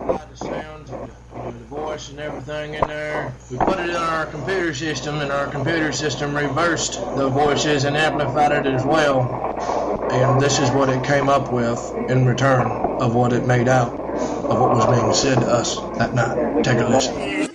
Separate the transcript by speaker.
Speaker 1: the sounds and the voice and everything in there. We put it in our computer system, and our computer system reversed the voices and amplified it as well. And this is what it came up with in return of what it made out of what was being said to us that night. Take a listen.